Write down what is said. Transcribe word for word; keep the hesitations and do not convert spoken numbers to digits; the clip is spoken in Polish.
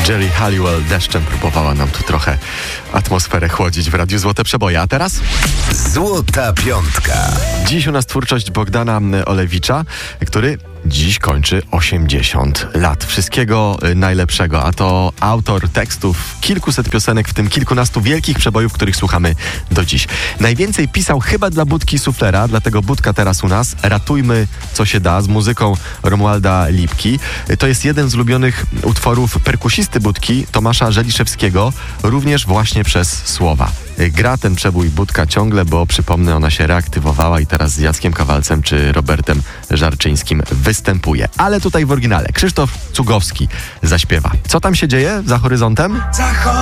Jerry Halliwell deszczem próbowała nam tu trochę atmosferę chłodzić w Radiu Złote Przeboje. A teraz? Złota Piątka. Dziś u nas twórczość Bogdana Olewicza, który dziś kończy osiemdziesiąt lat. Wszystkiego najlepszego, a to autor tekstów kilkuset piosenek, w tym kilkunastu wielkich przebojów, których słuchamy do dziś. Najwięcej pisał chyba dla Budki Suflera, dlatego Budka teraz u nas. Ratujmy co się da z muzyką Romualda Lipki. To jest jeden z ulubionych utworów perkusisty Budki, Tomasza Żeliszewskiego, również właśnie przez słowa. Gra ten przebój Budka ciągle, bo przypomnę, ona się reaktywowała i teraz z Jackiem Kawalcem czy Robertem Żarczyńskim występuje. Ale tutaj w oryginale Krzysztof Cugowski zaśpiewa. Co tam się dzieje za horyzontem?